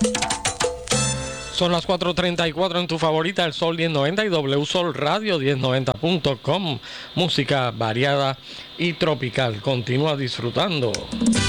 Son las 4:34 en tu favorita, el Sol 1090 y W Sol Radio 1090.com. Música variada y tropical. Continúa disfrutando.